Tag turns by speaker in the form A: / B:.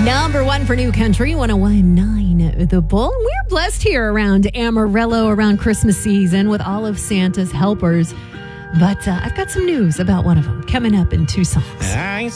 A: Number one for New Country, 101.9 The Bull. We're blessed here around Amarillo, around Christmas season with all of Santa's helpers. But I've got some news about one of them coming up in two songs.
B: I